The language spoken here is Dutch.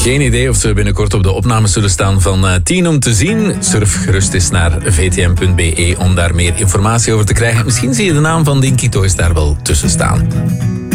Geen idee of ze binnenkort op de opnames zullen staan van 10 om te zien. Surf gerust eens naar vtm.be om daar meer informatie over te krijgen. Misschien zie je de naam van Dinky Toys daar wel tussen staan.